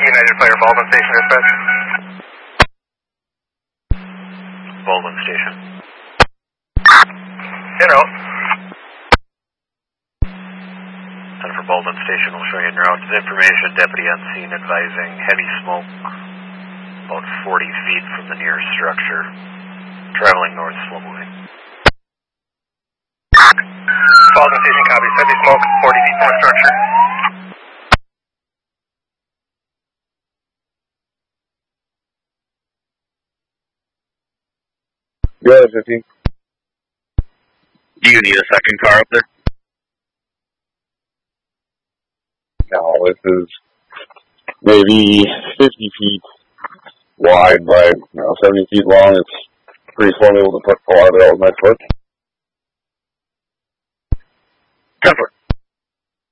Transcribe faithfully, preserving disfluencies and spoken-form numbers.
United Player Baldwin Station dispatch. Baldwin Station. En route. Center for Baldwin Station will show you en route. Information, deputy on scene advising heavy smoke about forty feet from the nearest structure. Traveling north, slow moving. Baldwin Station copies. Heavy smoke, forty feet from the structure. Good, fifteen. Do you need a second car up there? No, this is maybe fifty feet wide by you know, seventy feet long. It's pretty formidable to put a lot of it out with my foot. ten foot.